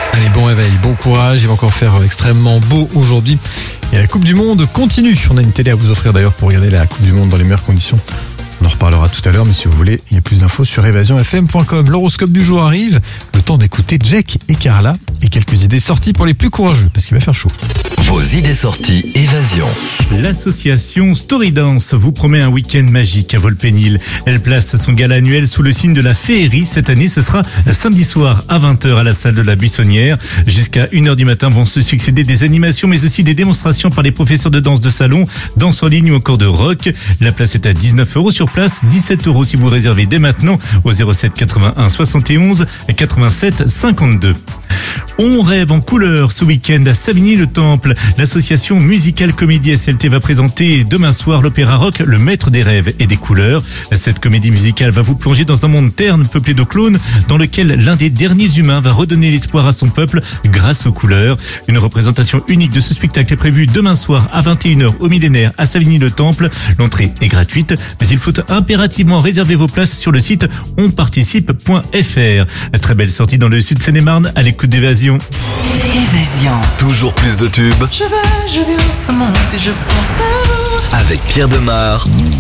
Allez, bon réveil, bon courage, il va encore faire extrêmement beau aujourd'hui. Et la Coupe du Monde continue. On a une télé à vous offrir d'ailleurs pour regarder la Coupe du Monde dans les meilleures conditions. On en reparlera tout à l'heure, mais si vous voulez, il y a plus d'infos sur evasionfm.com. L'horoscope du jour arrive, le temps d'écouter Jack et Carla et quelques idées sorties pour les plus courageux, parce qu'il va faire chaud. Vos idées sorties Évasion. L'association Storydance vous promet un week-end magique à Volpénil. Elle place son gala annuel sous le signe de la féerie. Cette année, ce sera samedi soir à 20h à la salle de la Buissonnière. Jusqu'à 1h du matin vont se succéder des animations, mais aussi des démonstrations par les professeurs de danse de salon, danse en ligne ou encore de rock. La place est à 19 € sur place, 17 € si vous réservez dès maintenant au 07 81 71 87 52. On rêve en couleur ce week-end à Savigny-le-Temple. L'association musicale comédie SLT va présenter demain soir l'opéra rock Le Maître des rêves et des couleurs. Cette comédie musicale va vous plonger dans un monde terne peuplé de clowns dans lequel l'un des derniers humains va redonner l'espoir à son peuple grâce aux couleurs. Une représentation unique de ce spectacle est prévue demain soir à 21h au Millénaire à Savigny-le-Temple. L'entrée est gratuite, mais il faut impérativement réserver vos places sur le site onparticipe.fr. Très belle sortie dans le sud Seine-et-Marne à l'écoute d'Évasion. Évasion. Toujours plus de tubes Je viens, ça monte et je pense à vous. avec Pierre Demar.